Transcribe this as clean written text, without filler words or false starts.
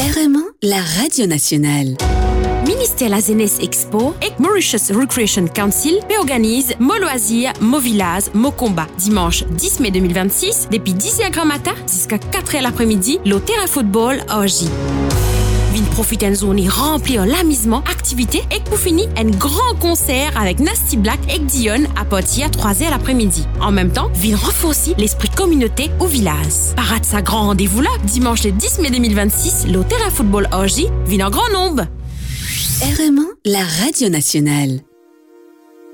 RMA, la radio nationale. Ministère la Jeunesse Expo et Mauritius Recreation Council organise Mo Loisirs, Mo Village, Mo Combat dimanche 10 mai 2026 depuis 10h grand matin jusqu'à 4h l'après-midi le terrain football OJ. Vin profiter d'une journée remplie en l'amusement, activités et pour finir un grand concert avec Nasty Black et Dion à partir de 3h l'après-midi. En même temps, vin renforcer l'esprit de communauté au village. Parade sa grand rendez-vous là, dimanche le 10 mai 2026, le terrain football OJ, vin en grand nombre. RMA, la radio nationale.